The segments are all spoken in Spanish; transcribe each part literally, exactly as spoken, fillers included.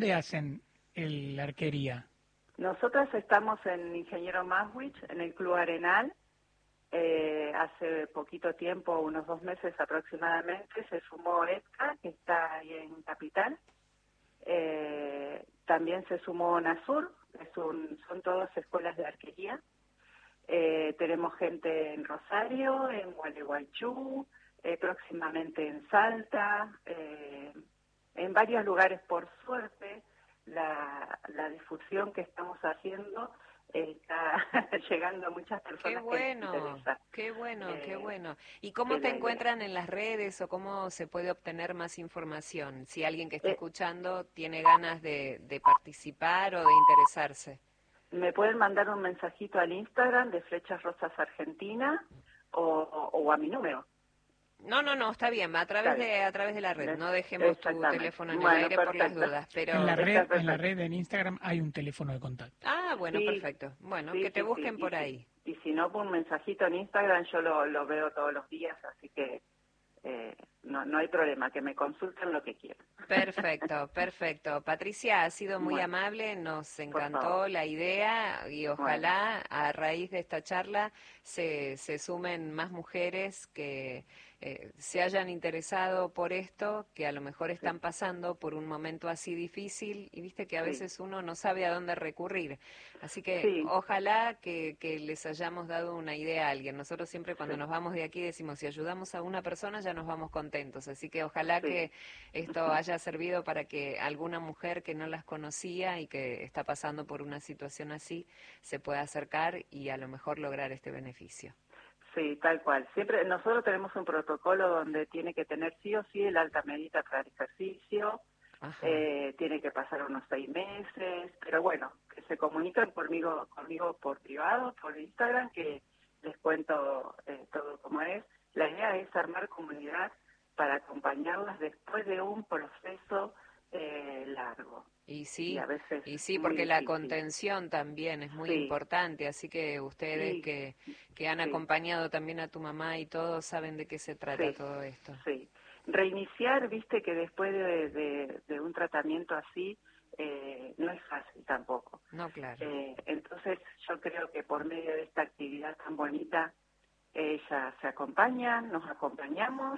¿dónde hacen el, la arquería? Nosotras estamos en Ingeniero Maswich, en el Club Arenal. Eh, hace poquito tiempo, unos dos meses aproximadamente, se sumó ETCA, que está ahí en Capital. Eh, también se sumó NASUR, es un, son todas escuelas de arquería. Eh, tenemos gente en Rosario, en Gualeguaychú, eh, próximamente en Salta, eh, en varios lugares. Por suerte, la, la difusión que estamos haciendo está llegando a muchas personas. Qué bueno, que les interesa. qué bueno, eh, qué bueno. ¿Y cómo te encuentran en las redes o cómo se puede obtener más información? Si alguien que está eh, escuchando tiene ganas de, de participar o de interesarse. Me pueden mandar un mensajito al Instagram de Flechas Rosas Argentina o, o, o a mi número. No, no, no, está bien, a través bien. de a través de la red, no dejemos tu teléfono en el bueno, aire perfecto. por las dudas, pero En la red, en la red en Instagram hay un teléfono de contacto. Ah, bueno, sí, perfecto. Bueno, sí, que te sí, busquen sí. por y, ahí. Y si no, por un mensajito en Instagram, yo lo, lo veo todos los días, así que eh, no, no hay problema, que me consulten lo que quieran. Perfecto, perfecto. Patricia, ha sido muy bueno, amable, nos encantó la idea y ojalá bueno. a raíz de esta charla se, se sumen más mujeres que eh, se hayan interesado por esto, que a lo mejor están sí. pasando por un momento así difícil y viste que a sí. veces uno no sabe a dónde recurrir. Así que sí. ojalá que, que les hayamos dado una idea a alguien. Nosotros siempre cuando sí. nos vamos de aquí decimos, si ayudamos a una persona ya nos vamos contentos. Así que ojalá sí. que esto haya servido para que alguna mujer que no las conocía y que está pasando por una situación así se pueda acercar y a lo mejor lograr este beneficio. Sí, tal cual. Siempre nosotros tenemos un protocolo donde tiene que tener sí o sí el alta médica para el ejercicio, eh, tiene que pasar unos seis meses, pero bueno, que se comunican conmigo, conmigo por privado, por Instagram, que les cuento eh, todo como es. La idea es armar comunidad para acompañarlas después de un proceso eh, largo. Y sí, y, a veces y sí porque la contención también es muy sí. importante, así que ustedes sí. que, que han sí. acompañado también a tu mamá y todos saben de qué se trata sí. todo esto. Sí, reiniciar, viste que después de, de, de un tratamiento así eh, no es fácil tampoco. No, claro. Eh, entonces yo creo que por medio de esta actividad tan bonita, ellas se acompañan, nos acompañamos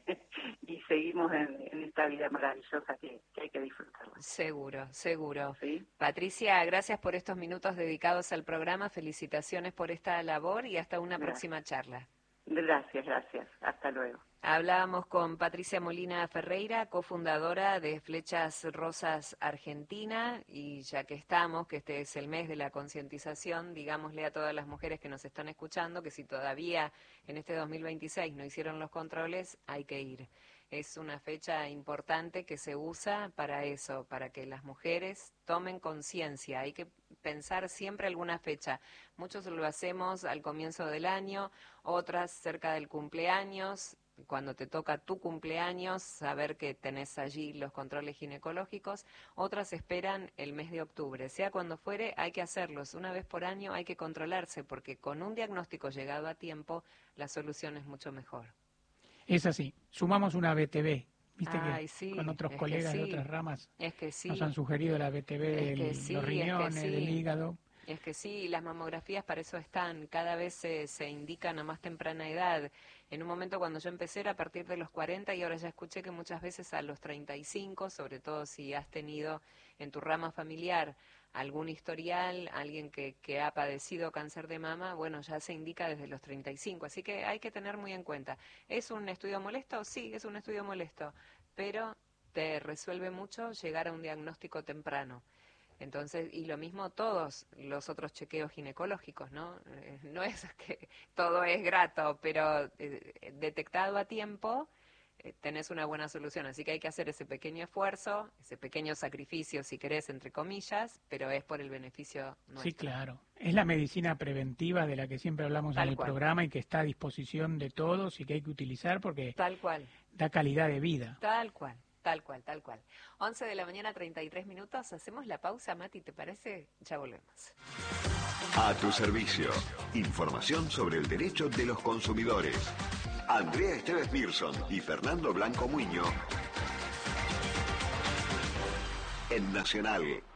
y seguimos en, en esta vida maravillosa que, que hay que disfrutarla. Seguro, seguro. ¿Sí? Patricia, gracias por estos minutos dedicados al programa, felicitaciones por esta labor y hasta una gracias. próxima charla. Gracias, gracias. Hasta luego. Hablábamos con Patricia Molina Ferreira, cofundadora de Flechas Rosas Argentina, y ya que estamos, que este es el mes de la concientización, digámosle a todas las mujeres que nos están escuchando que si todavía en este dos mil veintiséis no hicieron los controles, hay que ir. Es una fecha importante que se usa para eso, para que las mujeres tomen conciencia. Hay que pensar siempre alguna fecha. Muchos lo hacemos al comienzo del año, otras cerca del cumpleaños. Cuando te toca tu cumpleaños, saber que tenés allí los controles ginecológicos. Otras esperan el mes de octubre. Sea cuando fuere, hay que hacerlos. Una vez por año hay que controlarse, porque con un diagnóstico llegado a tiempo, la solución es mucho mejor. Es así. Sumamos una B T V. Viste Ay, que sí, con otros es colegas que sí, de otras ramas es que sí. nos han sugerido la B T V de es que sí, los riñones, es que sí. del hígado. Es que sí, las mamografías para eso están, cada vez se, se indican a más temprana edad. En un momento cuando yo empecé era a partir de los cuarenta y ahora ya escuché que muchas veces a los treinta y cinco, sobre todo si has tenido en tu rama familiar algún historial, alguien que, que ha padecido cáncer de mama, bueno, ya se indica desde los treinta y cinco, así que hay que tener muy en cuenta. ¿Es un estudio molesto? Sí, es un estudio molesto, pero te resuelve mucho llegar a un diagnóstico temprano. Entonces, y lo mismo todos los otros chequeos ginecológicos, ¿no? Eh, no es que todo es grato, pero eh, detectado a tiempo eh, tenés una buena solución. Así que hay que hacer ese pequeño esfuerzo, ese pequeño sacrificio, si querés, entre comillas, pero es por el beneficio nuestro. Sí, claro. Es la medicina preventiva de la que siempre hablamos Tal en el cual. programa y que está a disposición de todos y que hay que utilizar porque Tal cual. da calidad de vida. Tal cual. Tal cual, tal cual. once de la mañana, treinta y tres minutos. Hacemos la pausa, Mati, ¿te parece? Ya volvemos. A tu servicio. Información sobre el derecho de los consumidores. Andrea Esteves Birson y Fernando Blanco Muño en Nacional.